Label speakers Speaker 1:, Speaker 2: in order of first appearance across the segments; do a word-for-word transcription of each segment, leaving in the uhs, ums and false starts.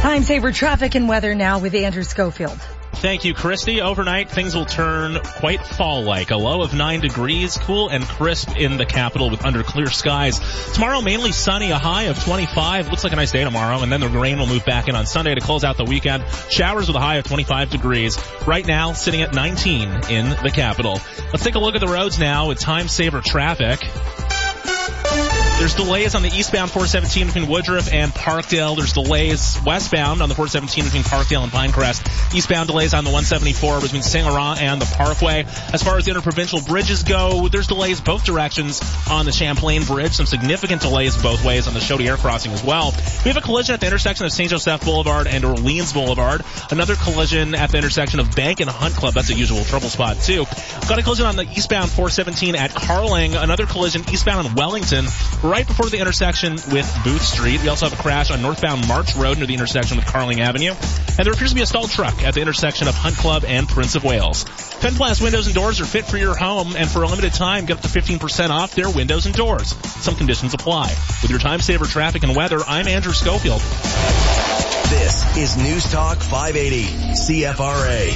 Speaker 1: Time saver traffic and weather now with Andrew Schofield.
Speaker 2: Thank you, Christy. Overnight, things will turn quite fall-like. A low of nine degrees, cool and crisp in the capital with under clear skies. Tomorrow, mainly sunny, a high of twenty-five. Looks like a nice day tomorrow, and then the rain will move back in on Sunday to close out the weekend. Showers with a high of twenty-five degrees. Right now, sitting at nineteen in the capital. Let's take a look at the roads now with time saver traffic. There's delays on the eastbound four seventeen between Woodruff and Parkdale. There's delays westbound on the four seventeen between Parkdale and Pinecrest. Eastbound delays on the one seventy-four between Saint Laurent and the Parkway. As far as the interprovincial bridges go, there's delays both directions on the Champlain Bridge. Some significant delays both ways on the Chaudière crossing as well. We have a collision at the intersection of Saint Joseph Boulevard and Orleans Boulevard. Another collision at the intersection of Bank and Hunt Club. That's a usual trouble spot too. Got a collision on the eastbound four seventeen at Carling. Another collision eastbound on Wellington, right before the intersection with Booth Street. We also have a crash on northbound March Road near the intersection with Carling Avenue. And there appears to be a stalled truck at the intersection of Hunt Club and Prince of Wales. Fenplast windows and doors are fit for your home, and for a limited time, get up to fifteen percent off their windows and doors. Some conditions apply. With your time saver traffic and weather, I'm Andrew Schofield.
Speaker 3: This is News Talk five eighty C F R A.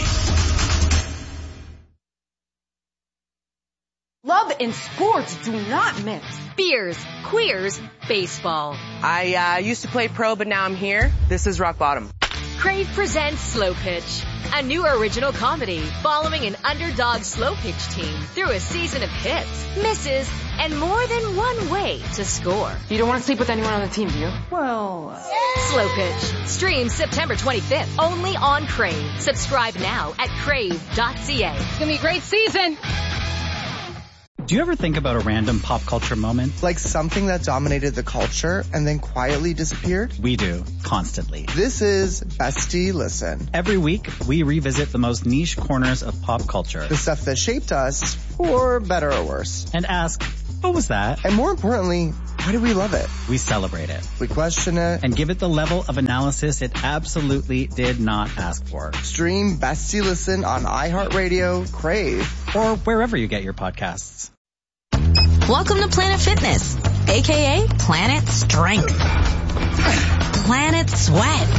Speaker 4: Love and sports do not mix.
Speaker 5: Beers, queers, baseball.
Speaker 4: I uh, used to play pro, but now I'm here. This is rock bottom.
Speaker 5: Crave presents Slow Pitch, a new original comedy following an underdog slow pitch team through a season of hits, misses, and more than one way to score.
Speaker 4: You don't want to sleep with anyone on the team, do you?
Speaker 1: Well,
Speaker 5: Slow Pitch streams September twenty-fifth only on Crave. Subscribe now at crave dot c a.
Speaker 4: It's going to be a great season.
Speaker 6: Do you ever think about a random pop culture moment?
Speaker 7: Like something that dominated the culture and then quietly disappeared?
Speaker 6: We do, constantly.
Speaker 7: This is Bestie Listen.
Speaker 6: Every week, we revisit the most niche corners of pop culture.
Speaker 7: The stuff that shaped us, for better or worse.
Speaker 6: And ask, what was that?
Speaker 7: And more importantly, why do we love it?
Speaker 6: We celebrate it.
Speaker 7: We question it.
Speaker 6: And give it the level of analysis it absolutely did not ask for.
Speaker 7: Stream Bestie Listen on iHeartRadio, Crave,
Speaker 6: or wherever you get your podcasts.
Speaker 8: Welcome to Planet Fitness, aka Planet Strength, Planet Sweat,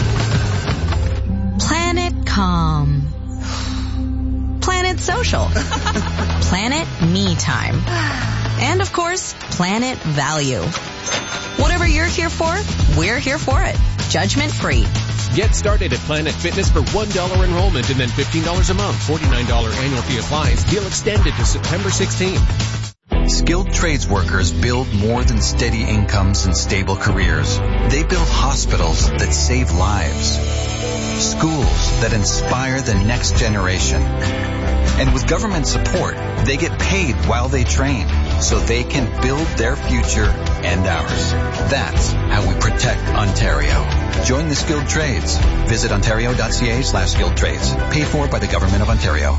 Speaker 8: Planet Calm, Planet Social, Planet Me Time, and of course, Planet Value. Whatever you're here for, we're here for it. Judgment free.
Speaker 9: Get started at Planet Fitness for one dollar enrollment and then fifteen dollars a month. forty-nine dollars annual fee applies. Deal extended to September sixteenth.
Speaker 10: Skilled trades workers build more than steady incomes and stable careers. They build hospitals that save lives, schools that inspire the next generation. And with government support, they get paid while they train so they can build their future and ours. That's how we protect Ontario. Join the skilled trades. Visit ontario.ca slash skilled trades. Paid for by the Government of Ontario.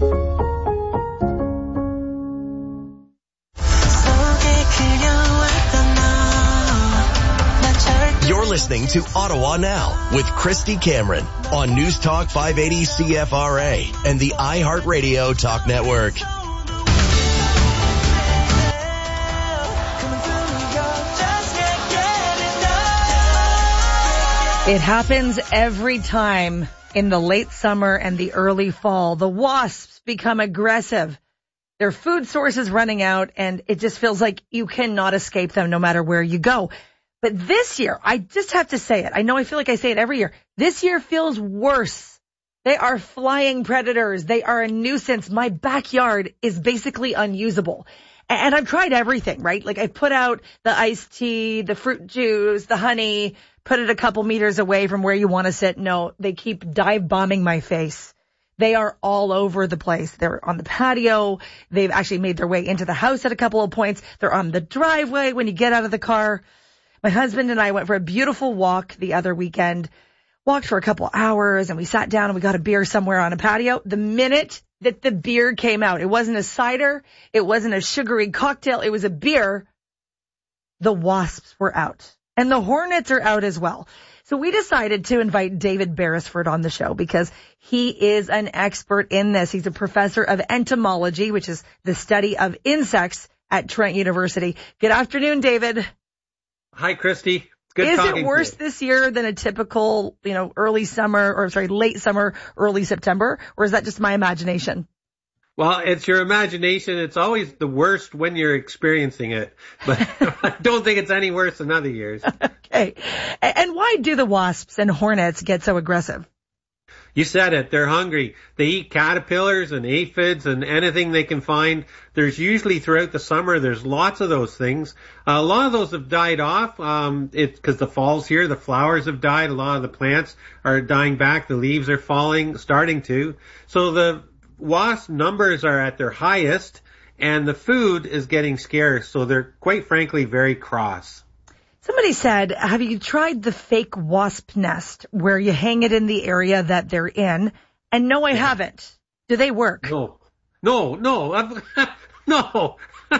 Speaker 3: You're listening to Ottawa Now with Christy Cameron on News Talk five eighty C F R A and the iHeartRadio Talk Network.
Speaker 1: it happens every time in the late summer and the early fall. The wasps become aggressive. Their food source is running out, and it just feels like you cannot escape them no matter where you go. But this year, I just have to say it. I know I feel like I say it every year. This year feels worse. They are flying predators. They are a nuisance. My backyard is basically unusable. And I've tried everything, right? Like I put out the iced tea, the fruit juice, the honey, put it a couple meters away from where you want to sit. No, they keep dive bombing my face. They are all over the place. They're on the patio. They've actually made their way into the house at a couple of points. They're on the driveway when you get out of the car. My husband and I went for a beautiful walk the other weekend, walked for a couple of hours, and we sat down and we got a beer somewhere on a patio. The minute that the beer came out, it wasn't a cider, it wasn't a sugary cocktail, it was a beer, the wasps were out. And the hornets are out as well. So we decided to invite David Beresford on the show because he is an expert in this. He's a professor of entomology, which is the study of insects at Trent University. Good afternoon, David.
Speaker 11: Hi, Christy. Good
Speaker 1: Is
Speaker 11: talking
Speaker 1: it
Speaker 11: to
Speaker 1: worse
Speaker 11: you.
Speaker 1: this year than a typical, you know, early summer, or sorry, late summer, early September? Or is that just my imagination?
Speaker 11: Well, it's your imagination. It's always the worst when you're experiencing it. But I don't think it's any worse than other years.
Speaker 1: Okay. And why do the wasps and hornets get so aggressive?
Speaker 11: You said it. They're hungry. They eat caterpillars and aphids and anything they can find. There's usually throughout the summer, there's lots of those things. Uh, a lot of those have died off. Um, it's because the fall's here. The flowers have died. A lot of the plants are dying back. The leaves are falling, starting to. So the wasp numbers are at their highest and the food is getting scarce. So they're quite frankly very cross.
Speaker 1: Somebody said, have you tried the fake wasp nest where you hang it in the area that they're in? And no, I yeah. haven't. Do they work?
Speaker 11: No, no, no, no,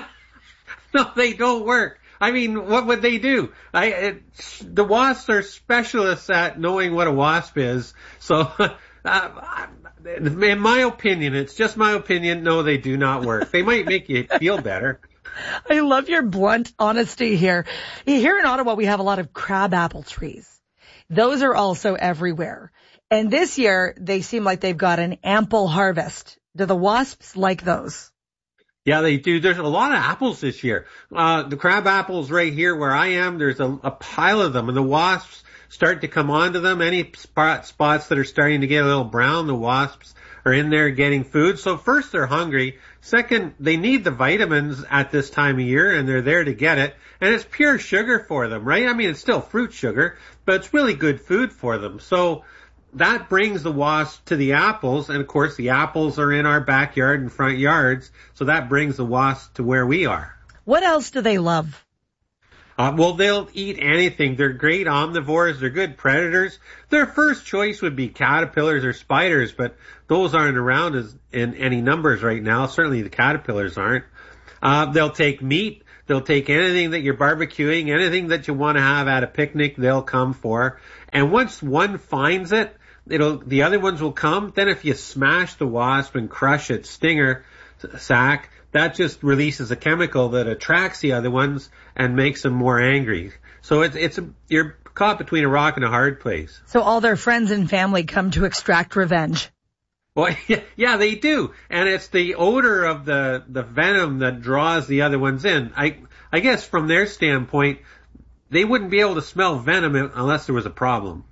Speaker 11: no, they don't work. I mean, what would they do? I, it, the wasps are specialists at knowing what a wasp is. So, uh, in my opinion, it's just my opinion. No, they do not work. They might make you feel better.
Speaker 1: I love your blunt honesty here. Here in Ottawa, we have a lot of crabapple trees. Those are also everywhere. And this year, they seem like they've got an ample harvest. Do the wasps like those?
Speaker 11: Yeah, they do. There's a lot of apples this year. Uh, the crab apples right here where I am, there's a, a pile of them, and the wasps start to come onto them. Any spot, spots that are starting to get a little brown, the wasps are in there getting food. So first, they're hungry. Second, they need the vitamins at this time of year, and they're there to get it. And it's pure sugar for them, right? I mean, it's still fruit sugar, but it's really good food for them. So that brings the wasps to the apples, and of course, the apples are in our backyard and front yards, so that brings the wasps to where we are.
Speaker 1: What else do they love?
Speaker 11: Uh, well, they'll eat anything. They're great omnivores. They're good predators. Their first choice would be caterpillars or spiders, but those aren't around as in any numbers right now. Certainly the caterpillars aren't. Uh, they'll take meat. They'll take anything that you're barbecuing, anything that you want to have at a picnic, they'll come for. And once one finds it, it'll, the other ones will come. Then if you smash the wasp and crush its stinger sac, that just releases a chemical that attracts the other ones and makes them more angry. So it's, it's a, you're caught between a rock and a hard place.
Speaker 1: So all their friends and family come to extract revenge.
Speaker 11: Well, yeah, they do. And it's the odor of the, the venom that draws the other ones in. I, I guess from their standpoint, they wouldn't be able to smell venom unless there was a problem.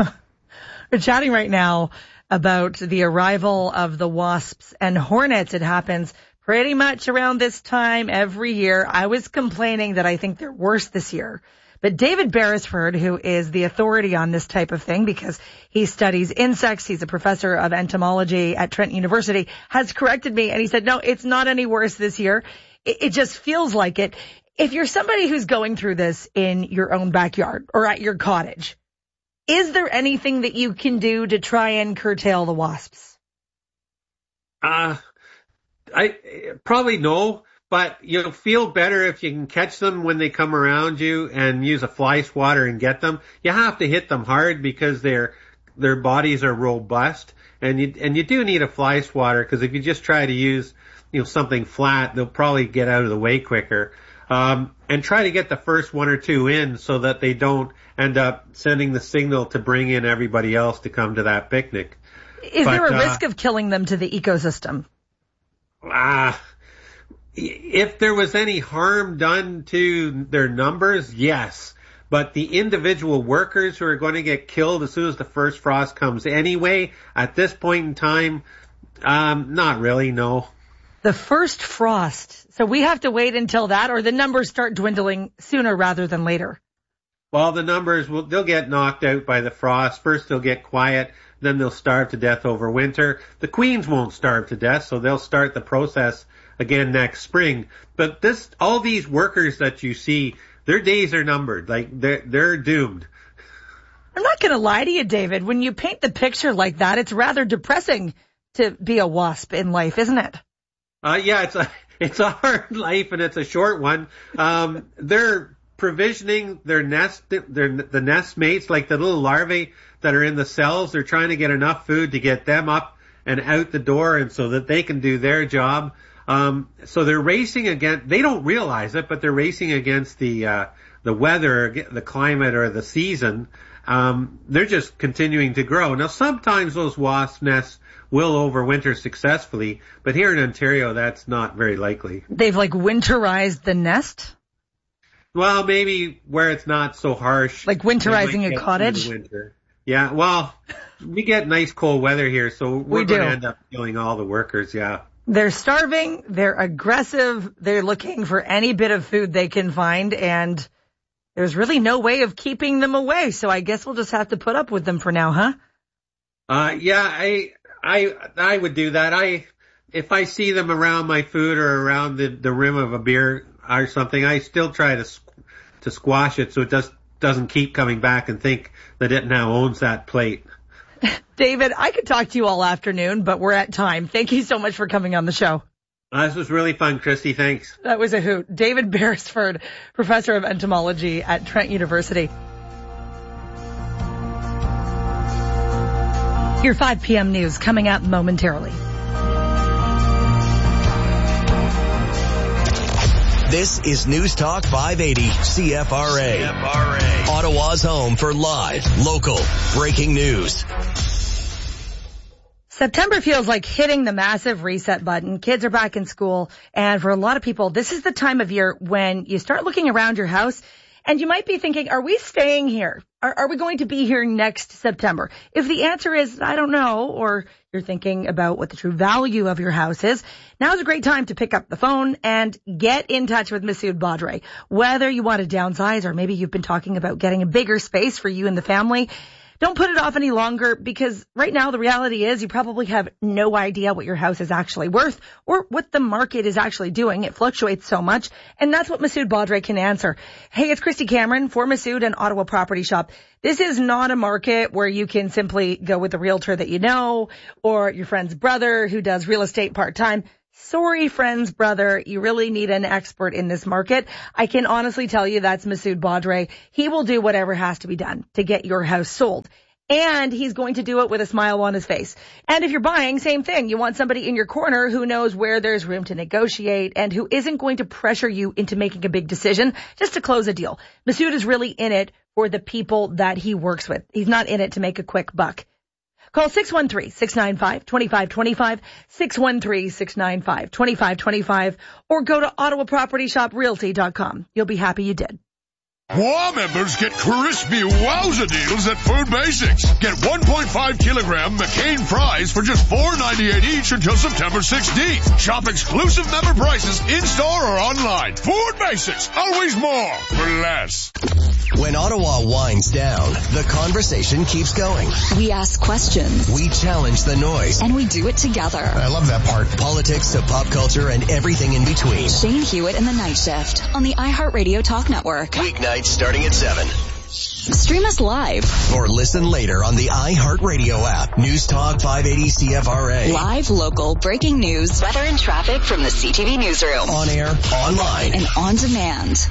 Speaker 1: We're chatting right now about the arrival of the wasps and hornets. It happens pretty much around this time every year. I was complaining that I think they're worse this year. But David Beresford, who is the authority on this type of thing because he studies insects, he's a professor of entomology at Trent University, has corrected me, and he said, no, it's not any worse this year. It, it just feels like it. If you're somebody who's going through this in your own backyard or at your cottage, is there anything that you can do to try and curtail the wasps?
Speaker 11: Uh, I probably no. But you'll feel better if you can catch them when they come around you and use a fly swatter and get them. You have to hit them hard because their their bodies are robust, and you and you do need a fly swatter because if you just try to use you know something flat, they'll probably get out of the way quicker. Um, and try to get the first one or two in so that they don't end up sending the signal to bring in everybody else to come to that picnic.
Speaker 1: Is
Speaker 11: but,
Speaker 1: there a
Speaker 11: uh,
Speaker 1: risk of killing them to the ecosystem?
Speaker 11: Ah. Uh, If there was any harm done to their numbers, yes. But the individual workers who are going to get killed as soon as the first frost comes anyway, at this point in time, um, not really, no.
Speaker 1: The first frost. So we have to wait until that, or the numbers start dwindling sooner rather than later?
Speaker 11: Well, the numbers, will they'll get knocked out by the frost. First they'll get quiet, then they'll starve to death over winter. The queens won't starve to death, so they'll start the process again next spring. But this, all these workers that you see, their days are numbered. Like, they're, they're doomed.
Speaker 1: I'm not going to lie to you, David. When you paint the picture like that, it's rather depressing to be a wasp in life, isn't it?
Speaker 11: Uh, yeah, it's a, it's a hard life and it's a short one. Um, they're provisioning their nest, their, the nest mates, like the little larvae that are in the cells. They're trying to get enough food to get them up and out the door and so that they can do their job. Um, so they're racing against, they don't realize it, but they're racing against the, uh, the weather, the climate, or the season, um, they're just continuing to grow. Now, sometimes those wasp nests will overwinter successfully, but here in Ontario, that's not very likely.
Speaker 1: They've like winterized the nest?
Speaker 11: Well, maybe where it's not so harsh.
Speaker 1: Like winterizing a cottage?
Speaker 11: Winter. Yeah, well, we get nice cold weather here, so we're
Speaker 1: we
Speaker 11: going to end up killing all the workers, yeah.
Speaker 1: They're starving, they're aggressive, they're looking for any bit of food they can find, and there's really no way of keeping them away, so I guess we'll just have to put up with them for now, huh?
Speaker 11: Uh, yeah, I, I, I would do that. I, if I see them around my food or around the, the rim of a beer or something, I still try to, to squash it so it just doesn't keep coming back and think that it now owns that plate.
Speaker 1: David, I could talk to you all afternoon, but we're at time. Thank you so much for coming on the show.
Speaker 11: Uh, this was really fun, Christy. Thanks.
Speaker 1: That was a hoot. David Beresford, professor of entomology at Trent University. Your five p.m. news coming up momentarily.
Speaker 3: This is News Talk five eighty C F R A. C F R A. Ottawa's home for live, local, breaking news.
Speaker 1: September feels like hitting the massive reset button. Kids are back in school, and for a lot of people, this is the time of year when you start looking around your house, and you might be thinking, are we staying here? Are, are we going to be here next September? If the answer is, I don't know, or you're thinking about what the true value of your house is, now's a great time to pick up the phone and get in touch with Masood Badre. Whether you want to downsize or maybe you've been talking about getting a bigger space for you and the family, don't put it off any longer, because right now the reality is you probably have no idea what your house is actually worth or what the market is actually doing. It fluctuates so much, and that's what Masood Badre can answer. Hey, it's Christy Cameron for Masood and Ottawa Property Shop. This is not a market where you can simply go with the realtor that you know or your friend's brother who does real estate part-time. Sorry, friends, brother, you really need an expert in this market. I can honestly tell you that's Masood Badre. He will do whatever has to be done to get your house sold. And he's going to do it with a smile on his face. And if you're buying, same thing. You want somebody in your corner who knows where there's room to negotiate and who isn't going to pressure you into making a big decision just to close a deal. Masood is really in it for the people that he works with. He's not in it to make a quick buck. Call six one three, six nine five, two five two five, six one three, six nine five, two five two five, or go to ottawa property shop realty dot com. You'll be happy you did.
Speaker 12: War members get crispy wowza deals at Food Basics. Get one point five kilogram McCain fries for just four ninety-eight each until September sixteenth. Shop exclusive member prices in-store or online. Food Basics, always more for less.
Speaker 3: When Ottawa winds down, the conversation keeps going.
Speaker 13: We ask questions.
Speaker 3: We challenge the noise.
Speaker 13: And we do it together.
Speaker 3: I love that part. Politics to pop culture and everything in between.
Speaker 13: Shane Hewitt and the Night Shift on the iHeartRadio Talk Network.
Speaker 3: Weeknights starting at seven.
Speaker 13: Stream us live.
Speaker 3: Or listen later on the iHeartRadio app. News Talk five eighty C F R A.
Speaker 13: Live, local, breaking news, weather and traffic from the C T V newsroom.
Speaker 3: On air, online.
Speaker 13: And on demand.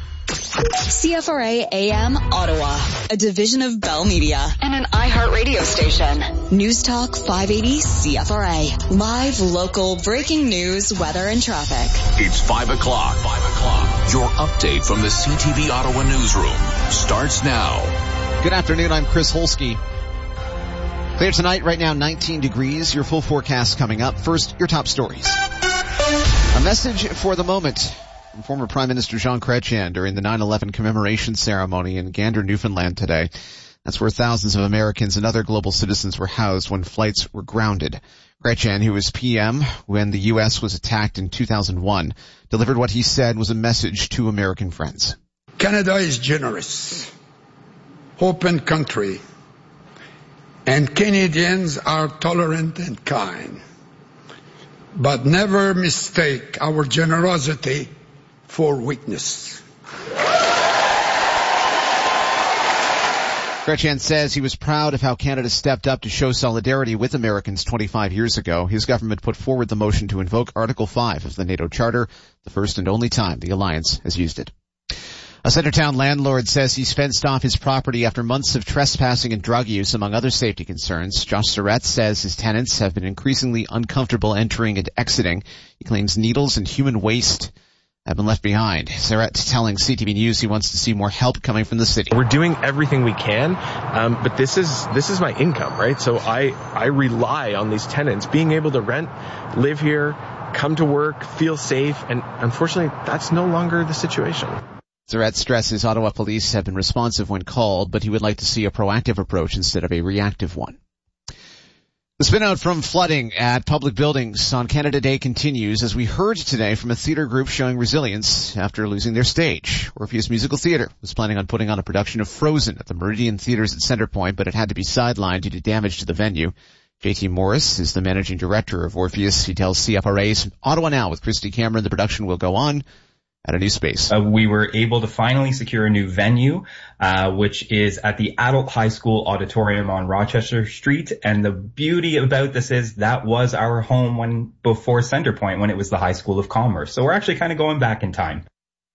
Speaker 13: C F R A A M Ottawa, a division of Bell Media and an iHeartRadio station. News Talk five eighty C F R A. Live, local, breaking news, weather, and traffic.
Speaker 14: It's five o'clock. Five o'clock. Your update from the C T V Ottawa newsroom starts now.
Speaker 15: Good afternoon. I'm Chris Holsky. Clear tonight. Right now, nineteen degrees. Your full forecast coming up. First, your top stories. A message for the moment. Former Prime Minister Jean Chrétien during the nine eleven commemoration ceremony in Gander, Newfoundland today. That's where thousands of Americans and other global citizens were housed when flights were grounded. Chrétien, who was P M when the U S was attacked in two thousand one, delivered what he said was a message to American friends.
Speaker 16: Canada is generous, open country, and Canadians are tolerant and kind. But never mistake our generosity for weakness.
Speaker 15: Chrétien says he was proud of how Canada stepped up to show solidarity with Americans twenty-five years ago. His government put forward the motion to invoke Article five of the NATO Charter, the first and only time the alliance has used it. A Centretown landlord says he's fenced off his property after months of trespassing and drug use, among other safety concerns. Josh Surratt says his tenants have been increasingly uncomfortable entering and exiting. He claims needles and human waste have been left behind. Surratt telling C T V News he wants to see more help coming from the city.
Speaker 17: We're doing everything we can, um, but this is this is my income, right? So I, I rely on these tenants being able to rent, live here, come to work, feel safe, and unfortunately, that's no longer the situation.
Speaker 15: Surratt stresses Ottawa police have been responsive when called, but he would like to see a proactive approach instead of a reactive one. The spin-out from flooding at public buildings on Canada Day continues, as we heard today from a theater group showing resilience after losing their stage. Orpheus Musical Theater was planning on putting on a production of Frozen at the Meridian Theatres at Centrepoint, but it had to be sidelined due to damage to the venue. J T Morris is the managing director of Orpheus. He tells C F R A's Ottawa Now with Christy Cameron the production will go on at a new space.
Speaker 18: Uh, we were able to finally secure a new venue, uh, which is at the Adult High School Auditorium on Rochester Street. And the beauty about this is that was our home when before Centrepoint, when it was the High School of Commerce. So we're actually kind of going back in time.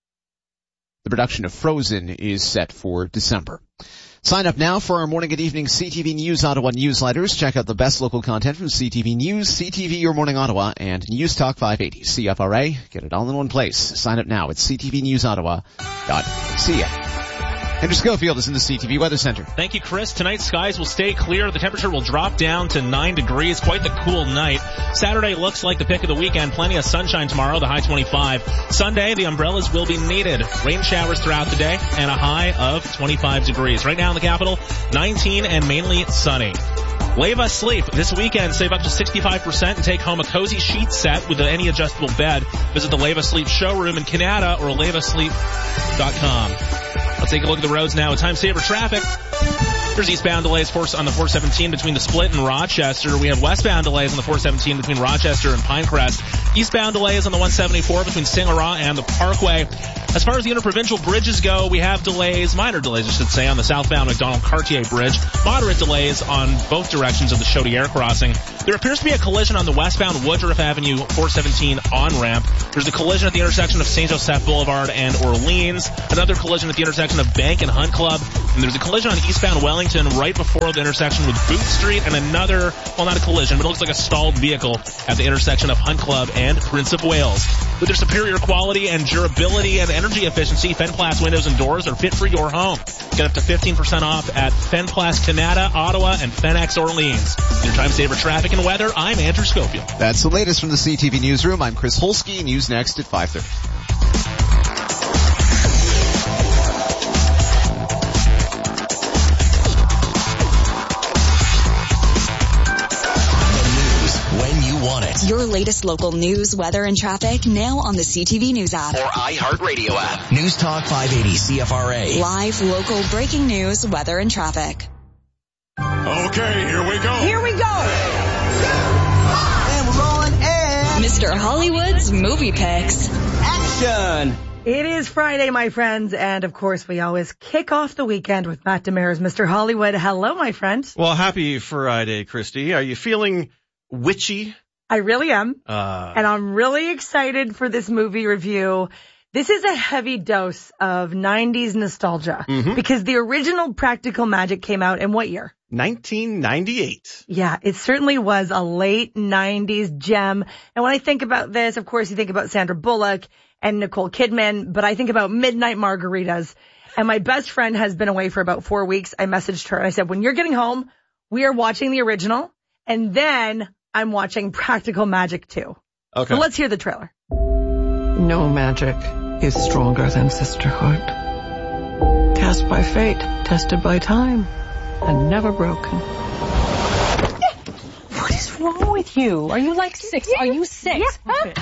Speaker 15: The production of Frozen is set for December. Sign up now for our morning and evening C T V News Ottawa newsletters. Check out the best local content from C T V News, C T V Your Morning Ottawa, and News Talk five eighty C F R A. Get it all in one place. Sign up now at c t v news ottawa dot c a. Andrew Schofield is in the C T V Weather Center.
Speaker 2: Thank you, Chris. Tonight, skies will stay clear. The temperature will drop down to nine degrees. Quite the cool night. Saturday looks like the pick of the weekend. Plenty of sunshine tomorrow, the high twenty-five. Sunday, the umbrellas will be needed. Rain showers throughout the day and a high of twenty-five degrees. Right now in the capital, nineteen and mainly sunny. Leva Sleep. This weekend, save up to sixty-five percent and take home a cozy sheet set with any adjustable bed. Visit the Leva Sleep showroom in Canada or leva sleep dot com. Let's take a look at the roads now. Time saver traffic. There's eastbound delays on the four seventeen between the Split and Rochester. We have westbound delays on the four seventeen between Rochester and Pinecrest. Eastbound delays on the one seventy-four between Singara and the Parkway. As far as the interprovincial bridges go, we have delays, minor delays I should say, on the southbound McDonald-Cartier Bridge. Moderate delays on both directions of the Chaudière crossing. There appears to be a collision on the westbound Woodruff Avenue four seventeen on-ramp. There's a collision at the intersection of Saint Joseph Boulevard and Orleans. Another collision at the intersection of Bank and Hunt Club. And there's a collision on eastbound Wellington right before the intersection with Boot Street, and another, well, not a collision, but it looks like a stalled vehicle at the intersection of Hunt Club and Prince of Wales. With their superior quality and durability and energy efficiency, Fenplas windows and doors are fit for your home. Get up to fifteen percent off at Fenplas Canada, Ottawa, and Fenex Orleans. Your time saver traffic and weather, I'm Andrew Schofield.
Speaker 15: That's the latest from the C T V Newsroom. I'm Chris Holsky. News next at five thirty.
Speaker 13: Your latest local news, weather, and traffic now on the C T V News app.
Speaker 3: Or iHeartRadio app. News Talk five eighty C F R A.
Speaker 13: Live, local, breaking news, weather, and traffic.
Speaker 12: Okay, here we go.
Speaker 1: Here we go.
Speaker 13: And we're rolling in. Mister Hollywood's Movie Picks.
Speaker 1: Action. It is Friday, my friends, and of course we always kick off the weekend with Matt Demers, Mister Hollywood. Hello, my friend.
Speaker 19: Well, happy Friday, Christy. Are you feeling witchy?
Speaker 1: I really am.
Speaker 19: Uh,
Speaker 1: and I'm really excited for this movie review. This is a heavy dose of nineties nostalgia
Speaker 19: mm-hmm.
Speaker 1: because the original Practical Magic came out in what year?
Speaker 19: nineteen ninety-eight.
Speaker 1: Yeah, it certainly was a late nineties gem. And when I think about this, of course, you think about Sandra Bullock and Nicole Kidman, but I think about Midnight Margaritas. And my best friend has been away for about four weeks. I messaged her and I said, when you're getting home, we are watching the original and then I'm watching Practical Magic too.
Speaker 19: Okay.
Speaker 1: So let's hear the trailer.
Speaker 20: No magic is stronger than sisterhood. Cast by fate, tested by time, and never broken.
Speaker 21: What is wrong with you? Are you like six? Are you six?
Speaker 22: Yeah.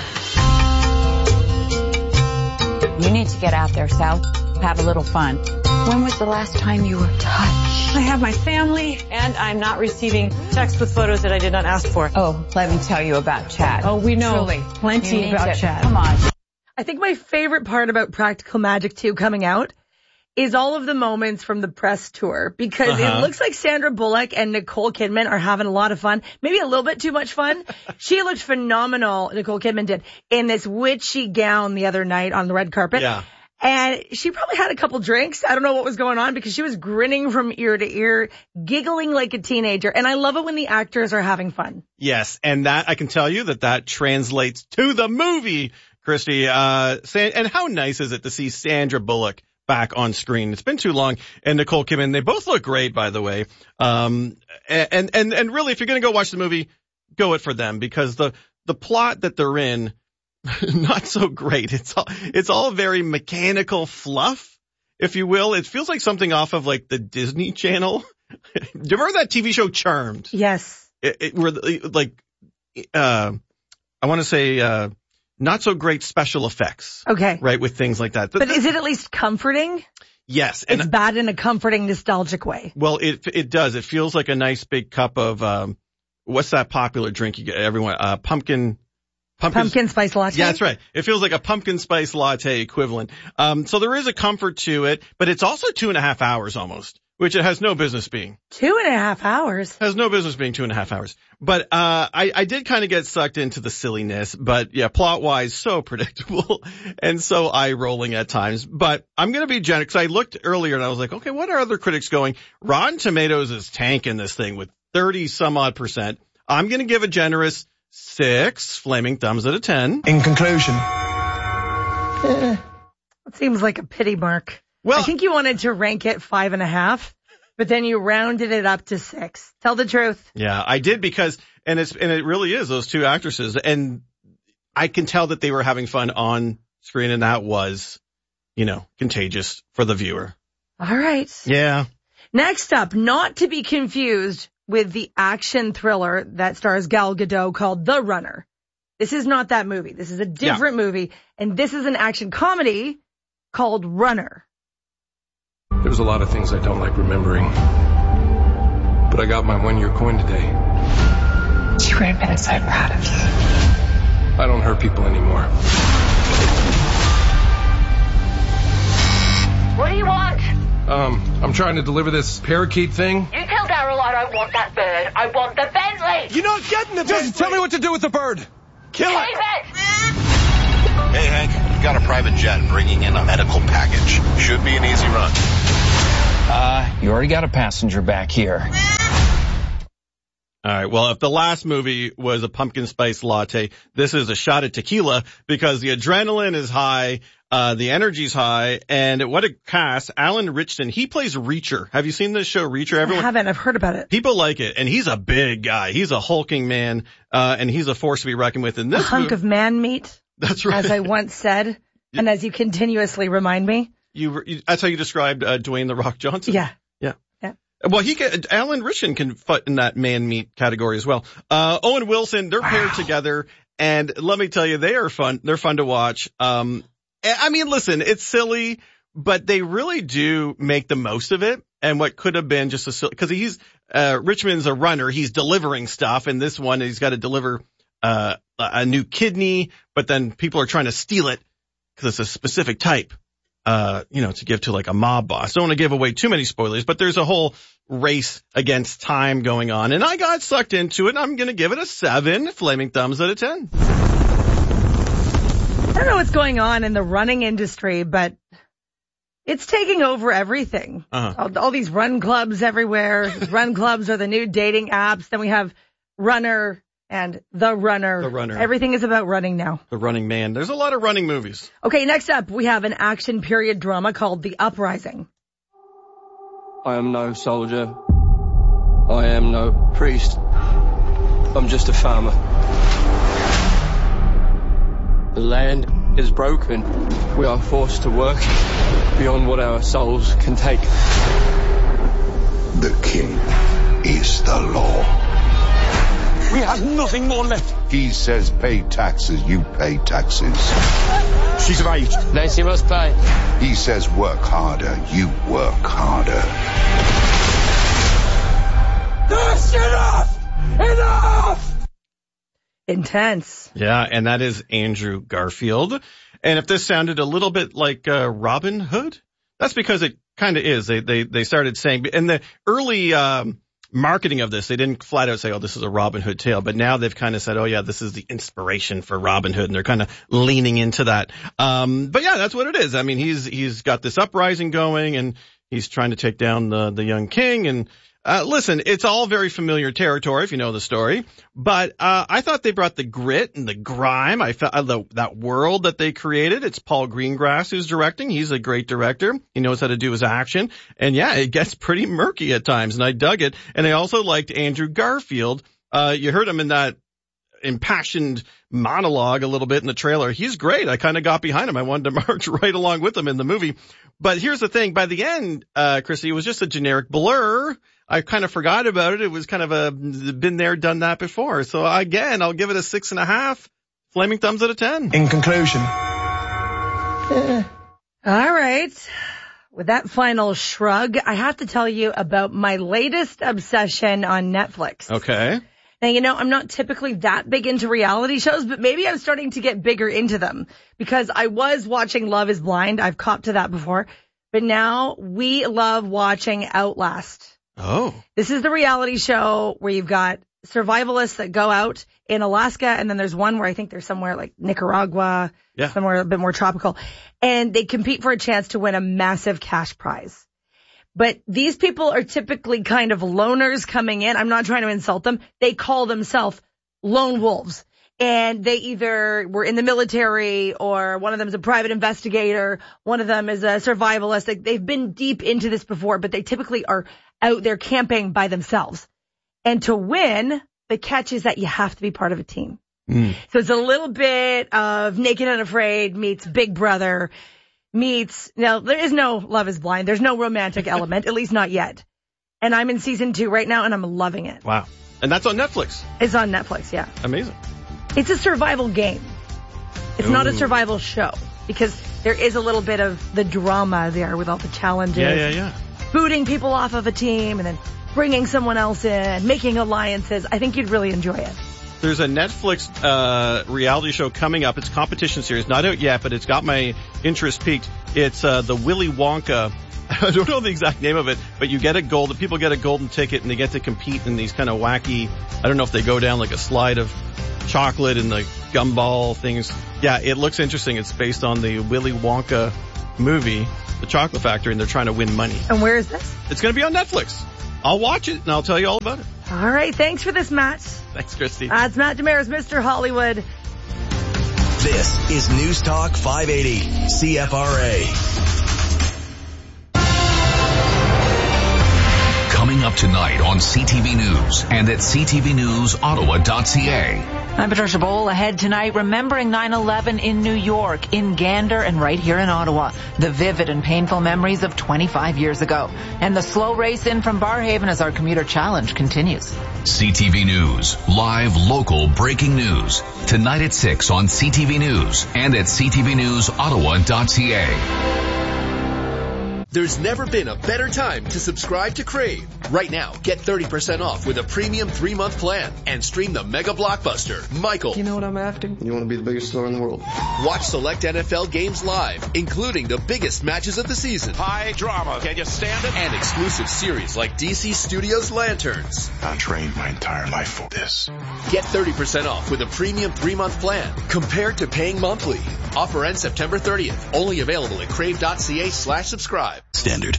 Speaker 22: You need to get out there, Sal. Have a little fun. When was the last time you were touched?
Speaker 21: I have my family, and I'm not receiving texts with photos that I did not ask for.
Speaker 22: Oh, let me tell you about Chad.
Speaker 21: Oh, we know
Speaker 22: Truly.
Speaker 21: plenty about
Speaker 22: to,
Speaker 21: Chad.
Speaker 22: Come on.
Speaker 1: I think my favorite part about Practical Magic two coming out is all of the moments from the press tour because
Speaker 19: uh-huh.
Speaker 1: it looks like Sandra Bullock and Nicole Kidman are having a lot of fun, maybe a little bit too much fun. She looked phenomenal, Nicole Kidman did, in this witchy gown the other night on the red carpet.
Speaker 19: Yeah.
Speaker 1: And she probably had a couple drinks. I don't know what was going on because she was grinning from ear to ear, giggling like a teenager. And I love it when the actors are having fun.
Speaker 19: Yes, and that I can tell you that that translates to the movie, Christy. Uh, San- and how nice is it to see Sandra Bullock back on screen? It's been too long. And Nicole Kidman, they both look great, by the way. Um, and, and, and really, if you're going to go watch the movie, go it for them, because the, the plot that they're in, not so great. It's all, it's all very mechanical fluff, if you will. It feels like something off of like the Disney Channel. Do you remember that T V show Charmed?
Speaker 1: Yes.
Speaker 19: It, it were like, uh, I want to say, uh, not so great special effects.
Speaker 1: Okay.
Speaker 19: Right, with things like that.
Speaker 1: But is it at least comforting?
Speaker 19: Yes.
Speaker 1: It's
Speaker 19: and,
Speaker 1: bad in a comforting, nostalgic way.
Speaker 19: Well, it it does. It feels like a nice big cup of, um, what's that popular drink you get everyone, uh, pumpkin, pumpkin,
Speaker 1: pumpkin spice latte?
Speaker 19: Yeah, that's right. It feels like a pumpkin spice latte equivalent. Um, so there is a comfort to it, but it's also two and a half hours almost, which it has no business being.
Speaker 1: Two and a half hours?
Speaker 19: Has no business being two and a half hours. But, uh, I, I did kind of get sucked into the silliness, but yeah, plot wise, so predictable and so eye rolling at times. But I'm going to be generous, because I looked earlier and I was like, okay, what are other critics going? Rotten Tomatoes is tanking this thing with thirty some odd percent. I'm going to give a generous six flaming thumbs out of ten.
Speaker 4: In conclusion.
Speaker 1: Eh, it seems like a pity mark.
Speaker 19: Well,
Speaker 1: I think you wanted to rank it five and a half, but then you rounded it up to six. Tell the truth.
Speaker 19: Yeah, I did, because, and it's, and it really is those two actresses, and I can tell that they were having fun on screen, and that was, you know, contagious for the viewer.
Speaker 1: All right.
Speaker 19: Yeah.
Speaker 1: Next up, not to be confused with the action thriller that stars Gal Gadot called The Runner. This is not that movie. This is a different yeah. movie, and this is an action comedy called Runner.
Speaker 5: There's a lot of things I don't like remembering, but I got my one-year coin today.
Speaker 23: You would have been so proud of you.
Speaker 5: I don't hurt people anymore.
Speaker 23: What do you want?
Speaker 5: Um, I'm trying to deliver this parakeet thing.
Speaker 23: You tell Daryl I don't want that bird. I want the Bentley.
Speaker 4: You're not getting the Bentley. Just tell me what to do with the bird. Kill
Speaker 23: Keep
Speaker 4: it.
Speaker 23: it.
Speaker 24: Hey, Hank, we've got a private jet bringing in a medical package. Should be an easy run.
Speaker 25: Uh, you already got a passenger back here.
Speaker 19: All right. Well, if the last movie was a pumpkin spice latte, this is a shot of tequila, because the adrenaline is high, uh, the energy's high, and what a cast. Alan Ritchson, he plays Reacher. Have you seen this show, Reacher? Everyone,
Speaker 1: I haven't. I've heard about it.
Speaker 19: People like it, and he's a big guy. He's a hulking man, uh, and he's a force to be reckoned with. In this
Speaker 1: a hunk
Speaker 19: movie,
Speaker 1: of man meat.
Speaker 19: That's right.
Speaker 1: As I once said, and as you continuously remind me.
Speaker 19: You, you that's how you described uh, Dwayne The Rock Johnson?
Speaker 1: Yeah.
Speaker 19: Yeah.
Speaker 1: Yeah.
Speaker 19: Well, he can, Alan Ritchson can fit in that man meat category as well. Uh, Owen Wilson, they're wow. paired together, and let me tell you, they are fun. They're fun to watch. Um, I mean, listen, it's silly, but they really do make the most of it. And what could have been just a silly, because he's uh, Richmond's a runner, he's delivering stuff, and this one he's got to deliver uh a new kidney, but then people are trying to steal it because it's a specific type. Uh, you know, to give to like a mob boss. Don't want to give away too many spoilers, but there's a whole race against time going on, and I got sucked into it, and I'm going to give it a seven flaming thumbs out of ten.
Speaker 1: I don't know what's going on in the running industry, but it's taking over everything.
Speaker 19: Uh-huh.
Speaker 1: All, all these run clubs everywhere. Run clubs are the new dating apps. Then we have Runner and The Runner.
Speaker 19: The Runner.
Speaker 1: Everything is about running now.
Speaker 19: The Running Man. There's a lot of running movies.
Speaker 1: Okay, next up, we have an action period drama called The Uprising.
Speaker 26: I am no soldier. I am no priest. I'm just a farmer. The land is broken. We are forced to work beyond what our souls can take.
Speaker 12: The king is the law.
Speaker 4: We have nothing more left.
Speaker 12: He says pay taxes, you pay taxes.
Speaker 4: She's of age.
Speaker 26: Then she must pay.
Speaker 12: He says work harder, you work harder.
Speaker 4: That's enough! Enough!
Speaker 1: Intense.
Speaker 19: Yeah, and that is Andrew Garfield. And if this sounded a little bit like uh, Robin Hood, that's because it kind of is. They they they started saying, in the early um, marketing of this, they didn't flat out say, oh, this is a Robin Hood tale. But now they've kind of said, oh, yeah, this is the inspiration for Robin Hood. And they're kind of leaning into that. Um, but yeah, that's what it is. I mean, he's he's got this uprising going, and He's trying to take down the, the young king. And, uh, listen, it's all very familiar territory if you know the story. But, uh, I thought they brought the grit and the grime. I felt uh, the, that world that they created. It's Paul Greengrass who's directing. He's a great director. He knows how to do his action. And yeah, it gets pretty murky at times. And I dug it. And I also liked Andrew Garfield. Uh, you heard him in that impassioned monologue a little bit in the trailer. He's great. I kind of got behind him. I wanted to march right along with him in the movie. But here's the thing. By the end, uh, Chrissy, it was just a generic blur. I kind of forgot about it. It was kind of a been there, done that before. So again, I'll give it a six and a half. Flaming thumbs out of ten.
Speaker 4: In conclusion.
Speaker 1: Uh, all right. With that final shrug, I have to tell you about my latest obsession on Netflix.
Speaker 19: Okay.
Speaker 1: Now, you know, I'm not typically that big into reality shows, but maybe I'm starting to get bigger into them because I was watching Love is Blind. I've copped to that before, but now we love watching Outlast.
Speaker 19: Oh.
Speaker 1: This is the reality show where you've got survivalists that go out in Alaska, and then there's one where I think they're somewhere like Nicaragua,
Speaker 19: yeah.
Speaker 1: somewhere a bit more tropical, and they compete for a chance to win a massive cash prize. But these people are typically kind of loners coming in. I'm not trying to insult them. They call themselves lone wolves. And they either were in the military or one of them is a private investigator. One of them is a survivalist. Like, they've been deep into this before, but they typically are out there camping by themselves. And to win, the catch is that you have to be part of a team.
Speaker 19: Mm.
Speaker 1: So it's a little bit of Naked and Afraid meets Big Brother meets, now there is no Love is Blind. There's no romantic element, at least not yet. And I'm in season two right now and I'm loving it.
Speaker 19: Wow. And that's on Netflix.
Speaker 1: It's on Netflix, yeah.
Speaker 19: Amazing.
Speaker 1: It's a survival game. It's
Speaker 19: Ooh.
Speaker 1: not a survival show because there is a little bit of the drama there with all the challenges.
Speaker 19: Yeah, yeah, yeah.
Speaker 1: Booting people off of a team and then bringing someone else in, making alliances. I think you'd really enjoy it.
Speaker 19: There's a Netflix uh reality show coming up. It's a competition series. Not out yet, but it's got my interest peaked. It's uh the Willy Wonka. I don't know the exact name of it, but you get a gold. People get a golden ticket and they get to compete in these kind of wacky, I don't know if they go down like a slide of chocolate and the gumball things. Yeah, it looks interesting. It's based on the Willy Wonka movie, The Chocolate Factory, and they're trying to win money.
Speaker 1: And where is this?
Speaker 19: It's going to be on Netflix. I'll watch it and I'll tell you all about it.
Speaker 1: All right. Thanks for this, Matt.
Speaker 19: Thanks, Christy.
Speaker 1: Uh, it's Matt Damaris, Mister Hollywood.
Speaker 3: This is News Talk five eighty C F R A.
Speaker 14: Coming up tonight on C T V News and at c t v news ottawa dot c a.
Speaker 22: I'm Patricia Bowl. Ahead tonight, remembering nine eleven in New York, in Gander, and right here in Ottawa. The vivid and painful memories of twenty-five years ago. And the slow race in from Barrhaven as our commuter challenge continues.
Speaker 14: C T V News, live local breaking news. Tonight at six on C T V News and at c t v news ottawa dot c a.
Speaker 6: There's never been a better time to subscribe to Crave. Right now, get thirty percent off with a premium three-month plan and stream the mega blockbuster, Michael.
Speaker 7: You know what I'm after? You want to be the biggest star in the world.
Speaker 6: Watch select N F L games live, including the biggest matches of the season.
Speaker 24: High drama. Can you stand it?
Speaker 6: And exclusive series like D C Studios Lanterns.
Speaker 8: I trained my entire life for this.
Speaker 6: Get thirty percent off with a premium three-month plan compared to paying monthly. Offer ends September thirtieth. Only available at crave.ca slash subscribe.
Speaker 3: Standard.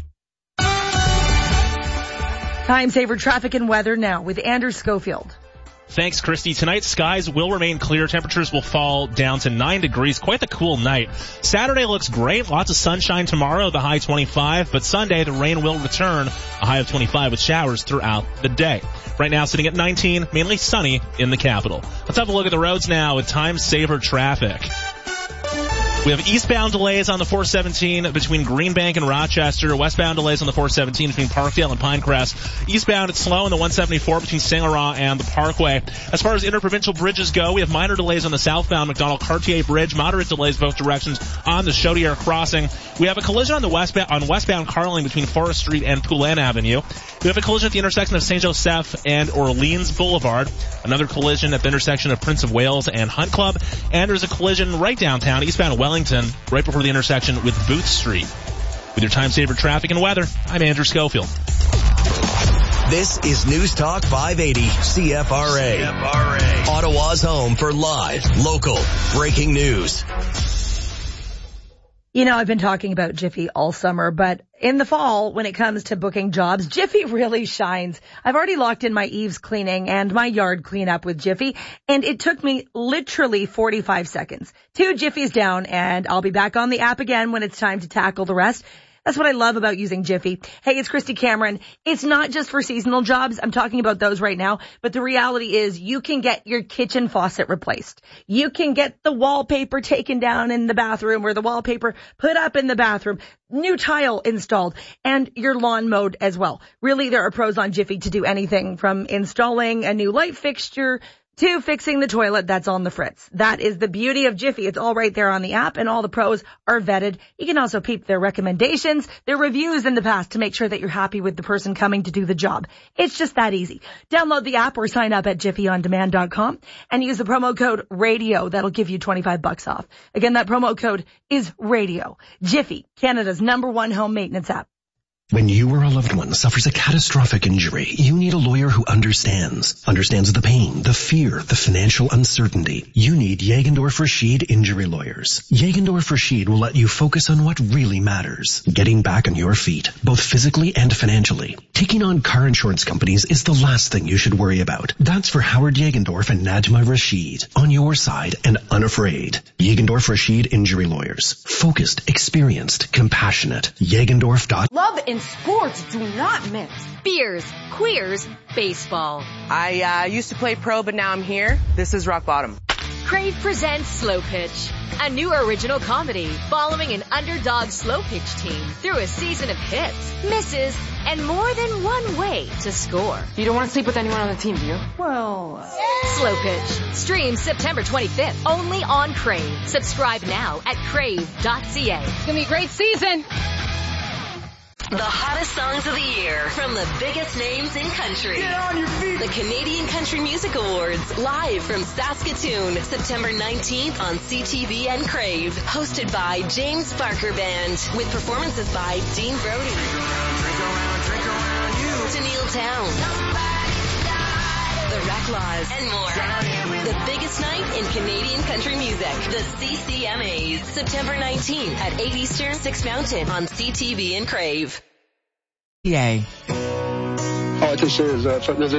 Speaker 1: Time saver traffic and weather now with Andrew Schofield.
Speaker 2: Thanks, Christy. Tonight, skies will remain clear. Temperatures will fall down to nine degrees. Quite the cool night. Saturday looks great. Lots of sunshine tomorrow, the high twenty-five. But Sunday, the rain will return, a high of twenty-five with showers throughout the day. Right now, sitting at nineteen, mainly sunny in the capital. Let's have a look at the roads now with time saver traffic. We have eastbound delays on the four seventeen between Greenbank and Rochester. Westbound delays on the four seventeen between Parkdale and Pinecrest. Eastbound, it's slow on the one seventy-four between Saint Laurent and the Parkway. As far as interprovincial bridges go, we have minor delays on the southbound McDonald-Cartier Bridge. Moderate delays both directions on the Chaudière crossing. We have a collision on the westbound, on westbound Carling between Forest Street and Poulin Avenue. We have a collision at the intersection of Saint Joseph and Orleans Boulevard. Another collision at the intersection of Prince of Wales and Hunt Club. And there's a collision right downtown, eastbound Wellington, right before the intersection with Booth Street. With your time saver traffic and weather, I'm Andrew Schofield.
Speaker 3: This is News Talk five eighty C F R A. C F R A. Ottawa's home for live, local, breaking news.
Speaker 1: You know, I've been talking about Jiffy all summer, but in the fall, when it comes to booking jobs, Jiffy really shines. I've already locked in my eaves cleaning and my yard cleanup with Jiffy, and it took me literally forty-five seconds. Two Jiffies down, and I'll be back on the app again when it's time to tackle the rest. That's what I love about using Jiffy. Hey, it's Christy Cameron. It's not just for seasonal jobs. I'm talking about those right now. But the reality is you can get your kitchen faucet replaced. You can get the wallpaper taken down in the bathroom or the wallpaper put up in the bathroom. New tile installed and your lawn mowed as well. Really, there are pros on Jiffy to do anything from installing a new light fixture to fixing the toilet that's on the fritz. That is the beauty of Jiffy. It's all right there on the app, and all the pros are vetted. You can also peep their recommendations, their reviews in the past to make sure that you're happy with the person coming to do the job. It's just that easy. Download the app or sign up at jiffy on demand dot com and use the promo code RADIO. That'll give you twenty-five bucks off. Again, that promo code is RADIO. Jiffy, Canada's number one home maintenance app.
Speaker 9: When you or a loved one suffers a catastrophic injury, you need a lawyer who understands. Understands the pain, the fear, the financial uncertainty. You need Jagendorf Rashid Injury Lawyers. Jagendorf Rashid will let you focus on what really matters. Getting back on your feet, both physically and financially. Taking on car insurance companies is the last thing you should worry about. That's for Howard Jagendorf and Najma Rashid. On your side and unafraid. Jagendorf Rashid Injury Lawyers. Focused, experienced, compassionate. Jagendorf dot
Speaker 10: Love and sports do not mix.
Speaker 11: Beers, queers, baseball.
Speaker 16: I uh, used to play pro, but now I'm here. This is rock bottom.
Speaker 11: Crave presents Slow Pitch, a new original comedy following an underdog slow pitch team through a season of hits, misses, and more than one way to score.
Speaker 10: You don't want to sleep with anyone on the team, do you? Well... Uh...
Speaker 11: Slow Pitch. Streams September twenty-fifth, only on Crave. Subscribe now at crave dot c a.
Speaker 10: It's going to be a great season.
Speaker 17: The hottest songs of the year from the biggest names in country.
Speaker 4: Get on your feet!
Speaker 17: The Canadian Country Music Awards, live from Saskatoon, September nineteenth on C T V and Crave. Hosted by James Barker Band, with performances by Dean Brody,
Speaker 4: drink around, drink around, drink around you.
Speaker 17: Tennille Towne, The Raclaws, and more. The biggest night in Canadian country music, the C C M As, September nineteenth at eight Eastern, six Mountain on C T V and Crave.
Speaker 18: Yay.
Speaker 27: All I can say is uh, fitness